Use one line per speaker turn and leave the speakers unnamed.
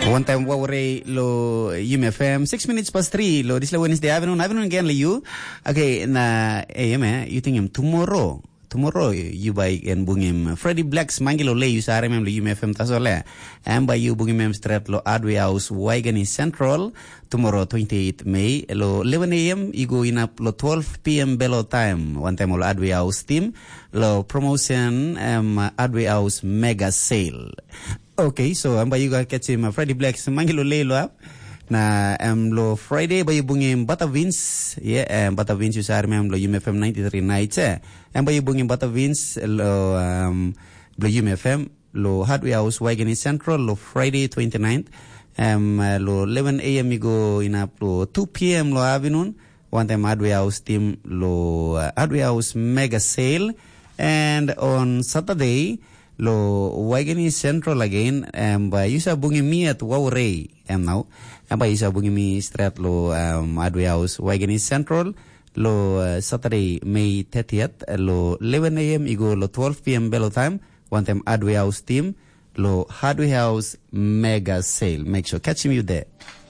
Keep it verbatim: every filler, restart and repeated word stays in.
One time wawre lo U M F M six minutes past three lo this la Wednesday afternoon afternoon again le you okay na eh me you think him tomorrow tomorrow you buy and bung him Freddie Blacks mangilo le you sare mem lo U M F M tasole and by you bung him straight lo Adway House Waigani Central tomorrow twenty-eighth May lo eleven a m you go in up lo twelve p m bello time one time lo Adway House team lo promotion um Adway House mega sale. Okay, so am bayu ga catch him Freddie Blacks mangilo lelo up na am lo Friday bayu bungim Bata Vince yeah um, Bata Vince usar mem lo U M F M ninety-three nights eh am bayu bungim Bata Vince lo um lo U M F M lo Adway House Waigani Central lo Friday twenty-ninth um uh, lo eleven a m go in up lo two p m lo afternoon one time Adway House team lo uh, Adway House mega sale and on Saturday lo Waigani Central again um by yusa bungi mi at wawre um now um by yusa bungi mi straight lo um Adway House Waigani Central lo uh, Saturday May thirtieth uh, lo eleven a m igo lo twelve p m bello time one time Adway House team lo Adway House mega sale. Make sure catch me there.